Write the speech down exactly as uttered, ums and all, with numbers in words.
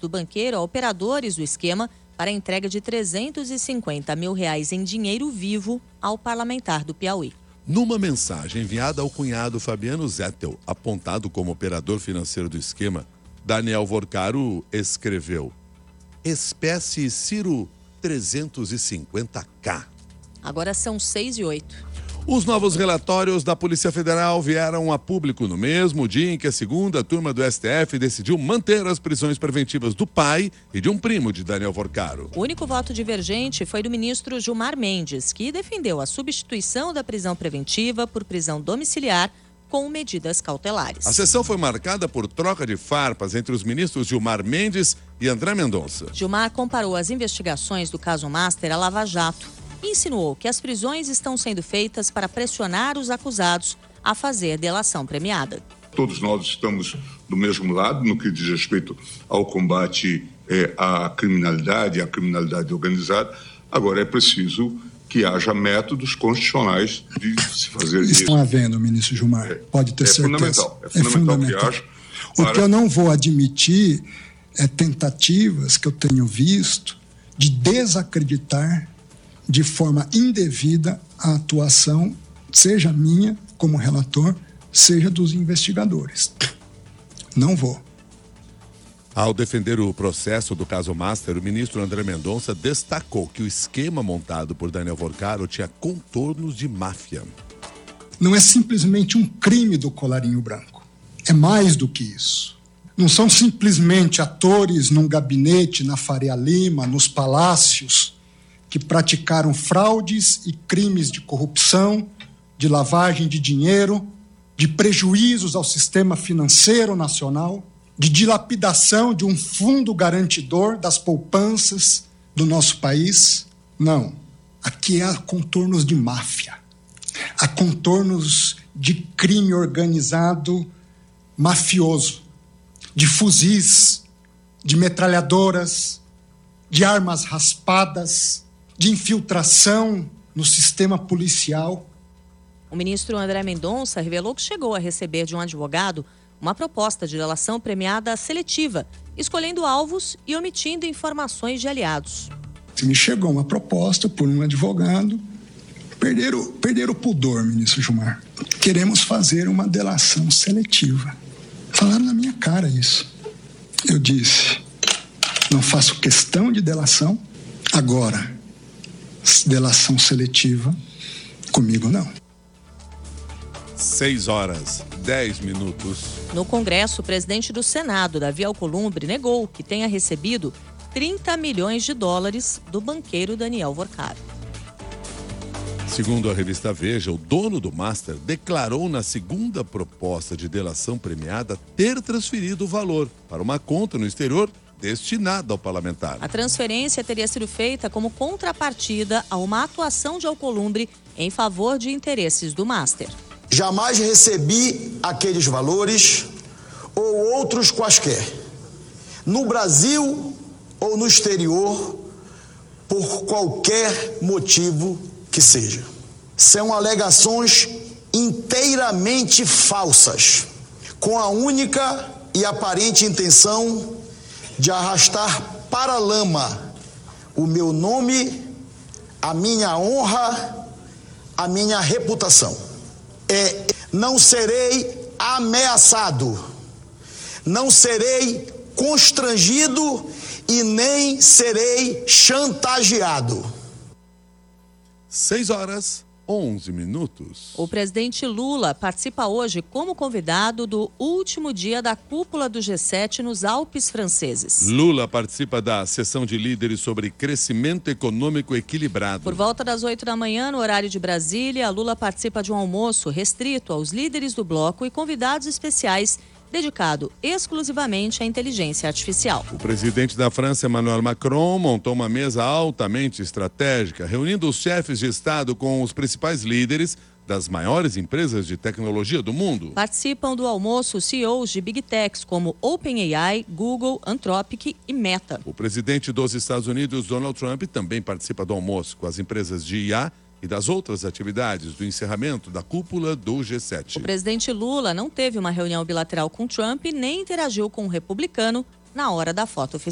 do banqueiro a operadores do esquema para a entrega de trezentos e cinquenta mil reais em dinheiro vivo ao parlamentar do Piauí. Numa mensagem enviada ao cunhado Fabiano Zettel, apontado como operador financeiro do esquema, Daniel Vorcaro escreveu: espécie Ciro trezentos e cinquenta K. Agora são seis e oito. Os novos relatórios da Polícia Federal vieram a público no mesmo dia em que a segunda turma do S T F decidiu manter as prisões preventivas do pai e de um primo de Daniel Vorcaro. O único voto divergente foi do ministro Gilmar Mendes, que defendeu a substituição da prisão preventiva por prisão domiciliar com medidas cautelares. A sessão foi marcada por troca de farpas entre os ministros Gilmar Mendes e André Mendonça. Gilmar comparou as investigações do caso Master à Lava Jato e insinuou que as prisões estão sendo feitas para pressionar os acusados a fazer delação premiada. Todos nós estamos do mesmo lado no que diz respeito ao combate é, à criminalidade, à criminalidade organizada. Agora é preciso que haja métodos constitucionais de se fazer isso. Estão havendo, ministro Gilmar, é, pode ter é certeza. Fundamental, é fundamental, é fundamental que haja. Para... O que eu não vou admitir é tentativas que eu tenho visto de desacreditar de forma indevida a atuação, seja minha como relator, seja dos investigadores. Não vou. Ao defender o processo do caso Master, o ministro André Mendonça destacou que o esquema montado por Daniel Vorcaro tinha contornos de máfia. Não é simplesmente um crime do colarinho branco. É mais do que isso. Não são simplesmente atores num gabinete na Faria Lima, nos palácios, que praticaram fraudes e crimes de corrupção, de lavagem de dinheiro, de prejuízos ao sistema financeiro nacional, de dilapidação de um fundo garantidor das poupanças do nosso país. Não. Aqui há contornos de máfia. Há contornos de crime organizado mafioso, de fuzis, de metralhadoras, de armas raspadas, de infiltração no sistema policial. O ministro André Mendonça revelou que chegou a receber de um advogado uma proposta de delação premiada seletiva, escolhendo alvos e omitindo informações de aliados. Se me chegou uma proposta por um advogado, perderam, perderam o pudor, ministro Gilmar. Queremos fazer uma delação seletiva. Falaram na minha cara isso. Eu disse, não faço questão de delação. Agora, delação seletiva, comigo não. Seis horas, dez minutos. No Congresso, o presidente do Senado, Davi Alcolumbre, negou que tenha recebido trinta milhões de dólares do banqueiro Daniel Vorcaro. Segundo a revista Veja, o dono do Master declarou na segunda proposta de delação premiada ter transferido o valor para uma conta no exterior destinada ao parlamentar. A transferência teria sido feita como contrapartida a uma atuação de Alcolumbre em favor de interesses do Master. Jamais recebi aqueles valores ou outros quaisquer, no Brasil ou no exterior, por qualquer motivo que seja. São alegações inteiramente falsas, com a única e aparente intenção de arrastar para a lama o meu nome, a minha honra, a minha reputação. É, não serei ameaçado, não serei constrangido e nem serei chantageado. Seis horas, onze minutos. O presidente Lula participa hoje como convidado do último dia da cúpula do G sete nos Alpes franceses. Lula participa da sessão de líderes sobre crescimento econômico equilibrado. Por volta das oito da manhã, no horário de Brasília, Lula participa de um almoço restrito aos líderes do bloco e convidados especiais dedicado exclusivamente à inteligência artificial. O presidente da França, Emmanuel Macron, montou uma mesa altamente estratégica, reunindo os chefes de Estado com os principais líderes das maiores empresas de tecnologia do mundo. Participam do almoço C E Os de Big Techs como OpenAI, Google, Anthropic e Meta. O presidente dos Estados Unidos, Donald Trump, também participa do almoço com as empresas de I A e das outras atividades do encerramento da cúpula do G sete. O presidente Lula não teve uma reunião bilateral com Trump nem interagiu com o republicano na hora da foto oficial.